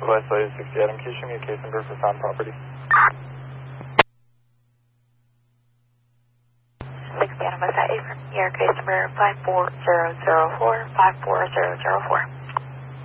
West Side 60 Adam, can you show me a case number for found property? 60 Adam, West Side 8 from here, case number 54004, 54004.